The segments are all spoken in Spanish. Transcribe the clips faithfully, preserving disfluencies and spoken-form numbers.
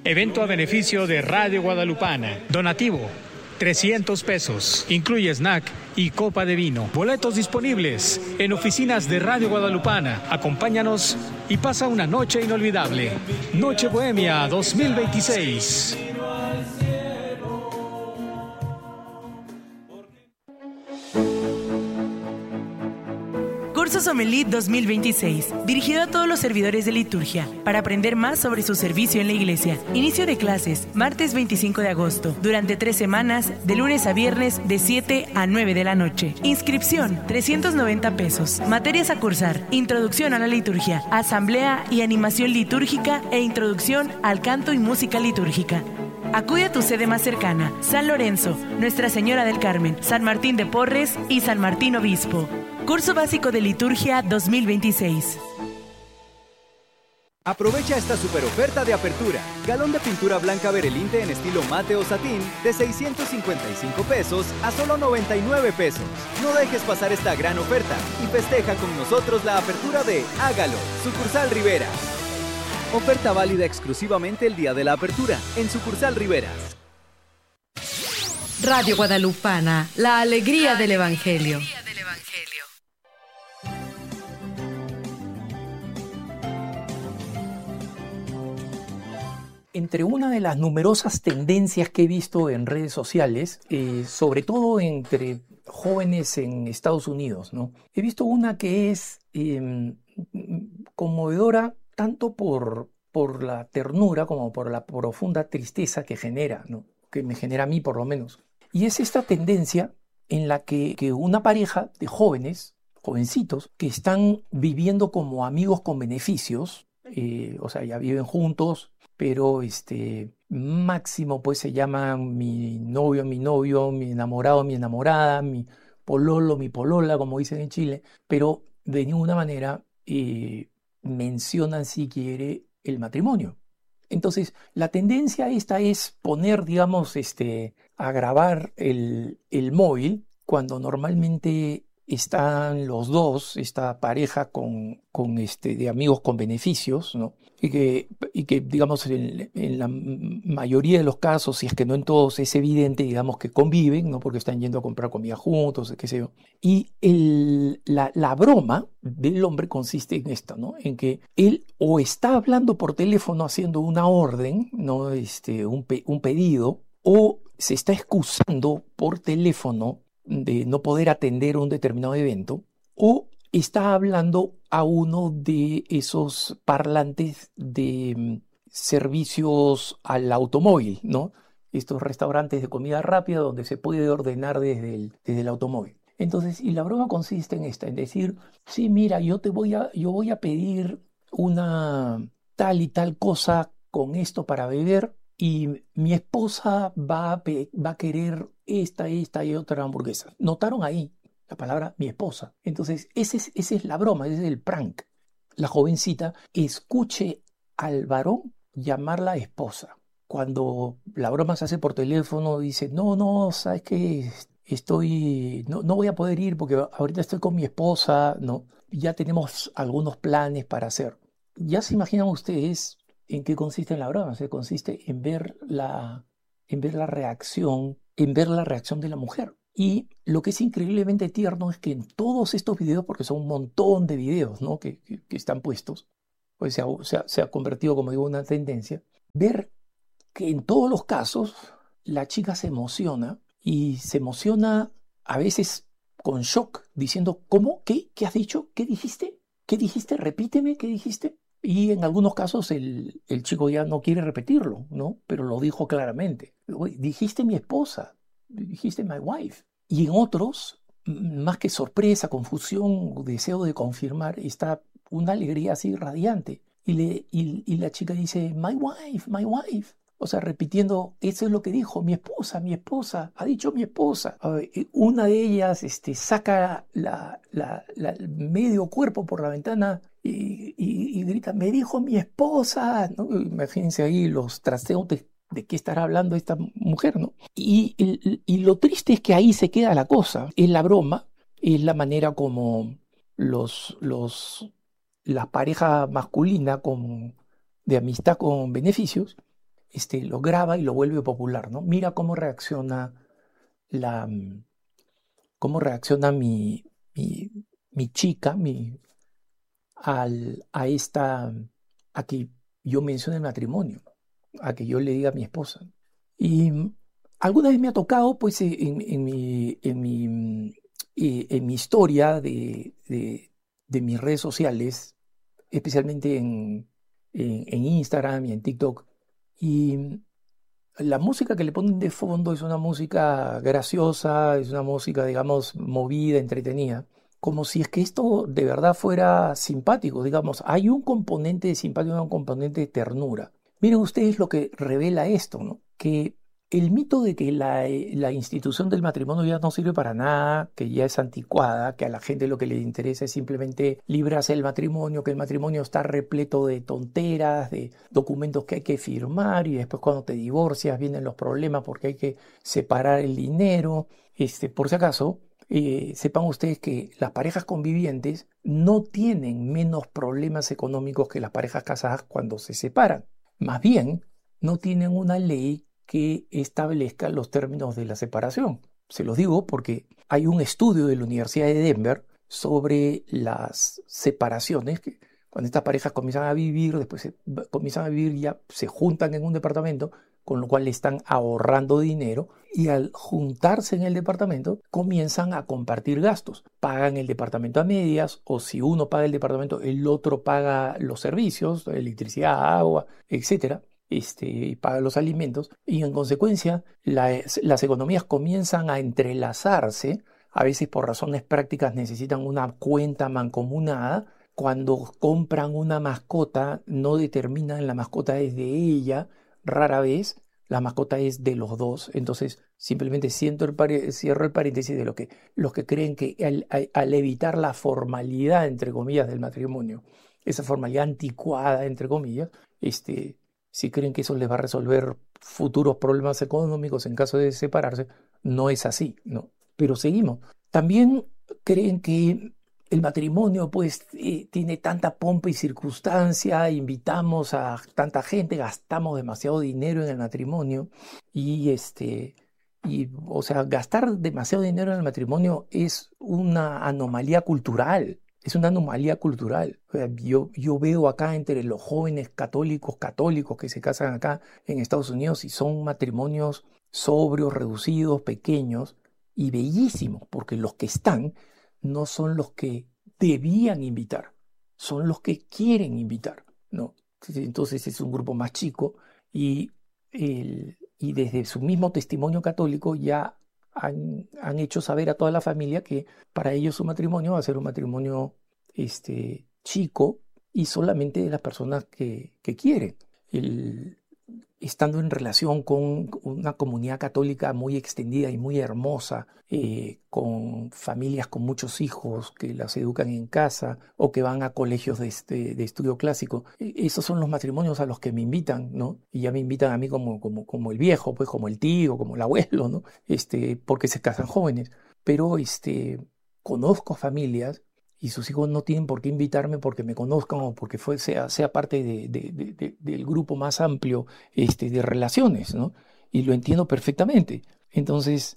Evento a beneficio de Radio Guadalupana. Donativo, trescientos pesos. Incluye snack y copa de vino. Boletos disponibles en oficinas de Radio Guadalupana. Acompáñanos y pasa una noche inolvidable. Noche Bohemia dos mil veintiséis. Curso Sommelier dos mil veintiséis, dirigido a todos los servidores de liturgia, para aprender más sobre su servicio en la iglesia. Inicio de clases, martes veinticinco de agosto, durante tres semanas, de lunes a viernes, de siete a nueve de la noche. Inscripción, trescientos noventa pesos. Materias a cursar, introducción a la liturgia, asamblea y animación litúrgica e introducción al canto y música litúrgica. Acude a tu sede más cercana, San Lorenzo, Nuestra Señora del Carmen, San Martín de Porres y San Martín Obispo. Curso básico de liturgia dos mil veintiséis. Aprovecha esta super oferta de apertura. Galón de pintura blanca Berelinte en estilo mate o satín de seiscientos cincuenta y cinco pesos a solo noventa y nueve pesos. No dejes pasar esta gran oferta y festeja con nosotros la apertura de Hágalo, sucursal Rivera. Oferta válida exclusivamente el día de la apertura en sucursal Riveras. Radio Guadalupana, la alegría del Evangelio. Entre una de las numerosas tendencias que he visto en redes sociales, eh, sobre todo entre jóvenes en Estados Unidos, ¿no? He visto una que es eh, conmovedora tanto por, por la ternura como por la profunda tristeza que genera, ¿no? Que me genera a mí por lo menos. Y es esta tendencia en la que, que una pareja de jóvenes, jovencitos, que están viviendo como amigos con beneficios, eh, o sea, ya viven juntos, pero este, máximo pues se llaman mi novio, mi novio, mi enamorado, mi enamorada, mi pololo, mi polola, como dicen en Chile, pero de ninguna manera eh, mencionan si quiere el matrimonio. Entonces, la tendencia esta es poner, digamos, este, a grabar el, el móvil cuando normalmente están los dos, esta pareja con, con este, de amigos con beneficios, ¿no? Y que, y que digamos, en, en la mayoría de los casos, si es que no en todos, es evidente, digamos, que conviven, ¿no? Porque están yendo a comprar comida juntos, qué sé yo. Y el, la, la broma del hombre consiste en esto, ¿no? En que él o está hablando por teléfono haciendo una orden, ¿no? Este, un, pe, un pedido, o se está excusando por teléfono de no poder atender un determinado evento, o está hablando a uno de esos parlantes de um, servicios al automóvil, ¿no? Estos restaurantes de comida rápida donde se puede ordenar desde el, desde el automóvil. Entonces, y la broma consiste en esta, en decir, sí, mira, yo te voy a, yo voy a pedir una tal y tal cosa con esto para beber, y mi esposa va a, pe- va a querer esta, esta y otra hamburguesa. ¿Notaron ahí la palabra mi esposa? Entonces, ese es, esa es la broma, ese es el prank. La jovencita escuche al varón llamarla esposa. Cuando la broma se hace por teléfono, dice, no, no, ¿sabes qué? Estoy, no, no voy a poder ir porque ahorita estoy con mi esposa, ¿no? Ya tenemos algunos planes para hacer. Ya se imaginan ustedes en qué consiste la broma. Se consiste en ver la, en ver la reacción, en ver la reacción de la mujer. Y lo que es increíblemente tierno es que en todos estos videos, porque son un montón de videos, ¿no? que, que, que están puestos, pues se ha, se, ha, se ha convertido, como digo, en una tendencia, ver que en todos los casos la chica se emociona, y se emociona a veces con shock, diciendo, ¿cómo? ¿Qué? ¿Qué has dicho? ¿Qué dijiste? ¿Qué dijiste? Repíteme, ¿qué dijiste? Y en algunos casos el, el chico ya no quiere repetirlo, ¿no? Pero lo dijo claramente. Oye, dijiste mi esposa, dijiste my wife. Y en otros, más que sorpresa, confusión, deseo de confirmar, está una alegría así radiante. Y, le, y, y la chica dice, my wife, my wife. O sea, repitiendo, eso es lo que dijo, mi esposa, mi esposa, ha dicho mi esposa. Una de ellas este, saca la, la, la medio cuerpo por la ventana y, y, y grita, me dijo mi esposa, ¿no? Imagínense ahí los trasteos de, de qué estará hablando esta mujer, ¿no? Y, y, y lo triste es que ahí se queda la cosa, es la broma, es la manera como los, los, la pareja masculina con, de amistad con beneficios este, lo graba y lo vuelve popular, ¿no? Mira cómo reacciona la, cómo reacciona mi, mi, mi chica, mi, al, a esta, a que yo mencione el matrimonio, a que yo le diga a mi esposa. Y alguna vez me ha tocado, pues, en, en mi, en mi, en mi historia de, de, de mis redes sociales, especialmente en, en, en Instagram y en TikTok, y la música que le ponen de fondo es una música graciosa, es una música, digamos, movida, entretenida, como si es que esto de verdad fuera simpático, digamos, hay un componente de simpatía, un componente de ternura. Miren ustedes lo que revela esto, ¿no? Que el mito de que la, la institución del matrimonio ya no sirve para nada, que ya es anticuada, que a la gente lo que le interesa es simplemente librarse del matrimonio, que el matrimonio está repleto de tonteras, de documentos que hay que firmar y después cuando te divorcias vienen los problemas porque hay que separar el dinero. Este, por si acaso, eh, sepan ustedes que las parejas convivientes no tienen menos problemas económicos que las parejas casadas cuando se separan. Más bien, no tienen una ley que establezca los términos de la separación. Se los digo porque hay un estudio de la Universidad de Denver sobre las separaciones, que cuando estas parejas comienzan a vivir, después se, comienzan a vivir, ya se juntan en un departamento, con lo cual le están ahorrando dinero y al juntarse en el departamento comienzan a compartir gastos. Pagan el departamento a medias o si uno paga el departamento, el otro paga los servicios, electricidad, agua, etcétera. Este, y paga los alimentos y en consecuencia la, las economías comienzan a entrelazarse, a veces por razones prácticas necesitan una cuenta mancomunada, cuando compran una mascota no determinan la mascota es de ella, rara vez la mascota es de los dos, entonces simplemente cierro el, par- cierro el paréntesis de lo que, los que creen que al, al evitar la formalidad entre comillas del matrimonio, esa formalidad anticuada entre comillas, este si creen que eso les va a resolver futuros problemas económicos en caso de separarse, no es así, ¿no? Pero seguimos. También creen que el matrimonio pues eh, tiene tanta pompa y circunstancia, invitamos a tanta gente, gastamos demasiado dinero en el matrimonio y este y o sea, gastar demasiado dinero en el matrimonio es una anomalía cultural. Es una anomalía cultural. O sea, yo, yo veo acá entre los jóvenes católicos, católicos que se casan acá en Estados Unidos y son matrimonios sobrios, reducidos, pequeños y bellísimos, porque los que están no son los que debían invitar, son los que quieren invitar, ¿no? Entonces es un grupo más chico y, el, y desde su mismo testimonio católico ya Han, han hecho saber a toda la familia que para ellos su matrimonio va a ser un matrimonio este, chico y solamente de las personas que, que quieren. El, estando en relación con una comunidad católica muy extendida y muy hermosa, eh, con familias con muchos hijos que las educan en casa o que van a colegios de, este, de estudio clásico. Esos son los matrimonios a los que me invitan, ¿no? Y ya me invitan a mí como, como, como el viejo, pues como el tío, como el abuelo, ¿no? Este, porque se casan jóvenes. Pero este, conozco familias y sus hijos no tienen por qué invitarme porque me conozcan o porque fue, sea, sea parte de, de, de, de, del grupo más amplio este, de relaciones, ¿no? Y lo entiendo perfectamente. Entonces,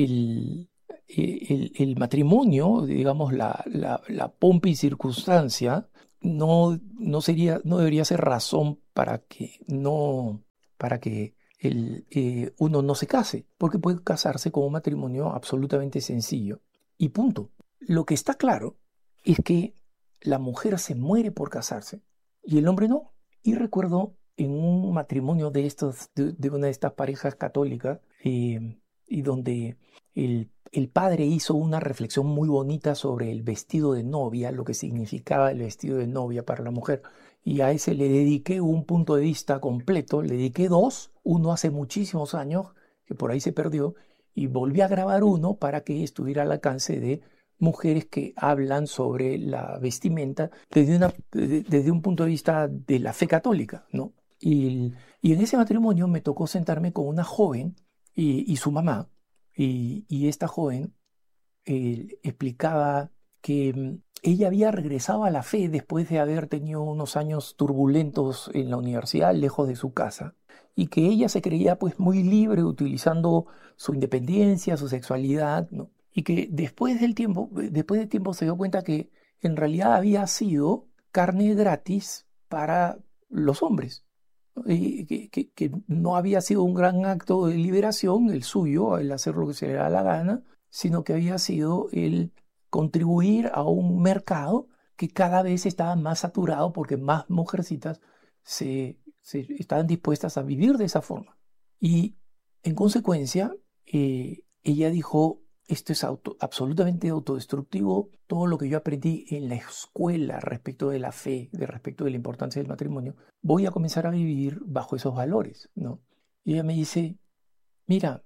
el, el, el matrimonio, digamos, la, la, la pompa y circunstancia, no, no, sería, no debería ser razón para que, no, para que el, eh, uno no se case, porque puede casarse con un matrimonio absolutamente sencillo y punto. Lo que está claro es que la mujer se muere por casarse y el hombre no. Y recuerdo en un matrimonio de, estos, de, de una de estas parejas católicas, eh, y donde el, el padre hizo una reflexión muy bonita sobre el vestido de novia, lo que significaba el vestido de novia para la mujer. Y a ese le dediqué un punto de vista completo, le dediqué dos, uno hace muchísimos años, que por ahí se perdió, y volví a grabar uno para que estuviera al alcance de mujeres que hablan sobre la vestimenta desde, una, desde un punto de vista de la fe católica, ¿no? Y, y en ese matrimonio me tocó sentarme con una joven y, y su mamá, y, y esta joven eh, explicaba que ella había regresado a la fe después de haber tenido unos años turbulentos en la universidad, lejos de su casa, y que ella se creía pues muy libre utilizando su independencia, su sexualidad, ¿no? Y que después del tiempo, después del tiempo se dio cuenta que en realidad había sido carne gratis para los hombres, ¿no? Y que, que, que no había sido un gran acto de liberación el suyo, el hacer lo que se le da la gana, sino que había sido el contribuir a un mercado que cada vez estaba más saturado porque más mujercitas se, se estaban dispuestas a vivir de esa forma. Y en consecuencia, eh, ella dijo, esto es auto, absolutamente autodestructivo, todo lo que yo aprendí en la escuela respecto de la fe, de respecto de la importancia del matrimonio, voy a comenzar a vivir bajo esos valores, ¿no? Y ella me dice, mira,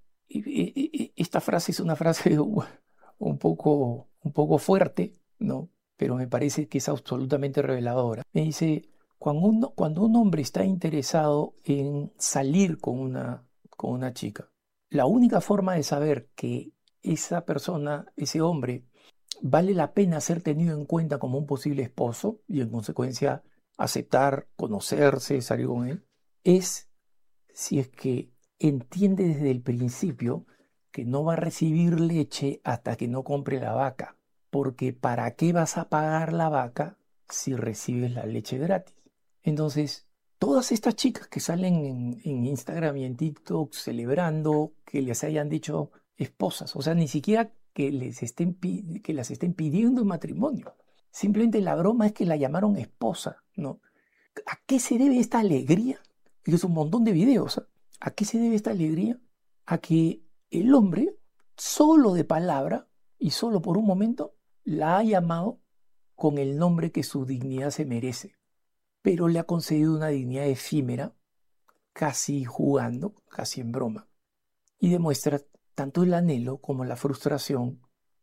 esta frase es una frase un poco, un poco fuerte, ¿no? Pero me parece que es absolutamente reveladora. Me dice, cuando un, cuando un hombre está interesado en salir con una, con una chica, la única forma de saber que esa persona, ese hombre, vale la pena ser tenido en cuenta como un posible esposo y en consecuencia aceptar, conocerse, salir con él, es si es que entiende desde el principio que no va a recibir leche hasta que no compre la vaca, porque ¿para qué vas a pagar la vaca si recibes la leche gratis? Entonces, todas estas chicas que salen en, en Instagram y en TikTok celebrando que les hayan dicho esposas, o sea, ni siquiera que, les estén, que las estén pidiendo en matrimonio, simplemente la broma es que la llamaron esposa, ¿no? ¿A qué se debe esta alegría? Y es un montón de videos, ¿eh? ¿A qué se debe esta alegría? A que el hombre, solo de palabra y solo por un momento, la ha llamado con el nombre que su dignidad se merece, pero le ha concedido una dignidad efímera, casi jugando, casi en broma, y demuestra tanto el anhelo como la frustración.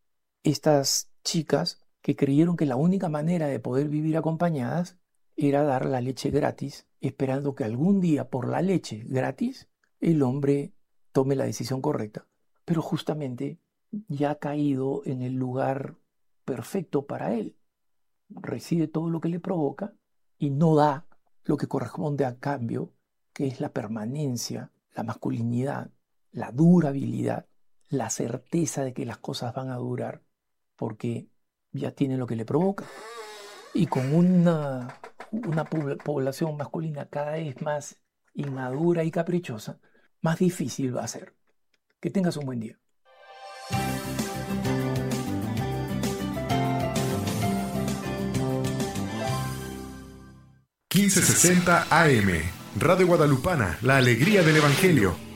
Estas chicas que creyeron que la única manera de poder vivir acompañadas era dar la leche gratis, esperando que algún día por la leche gratis el hombre tome la decisión correcta, pero justamente ya ha caído en el lugar perfecto para él. Recibe todo lo que le provoca y no da lo que corresponde a cambio, que es la permanencia, la masculinidad, la durabilidad, la certeza de que las cosas van a durar, porque ya tiene lo que le provoca. Y con una, una población masculina cada vez más inmadura y caprichosa, más difícil va a ser. Que tengas un buen día. quince sesenta A M, Radio Guadalupana, la alegría del Evangelio.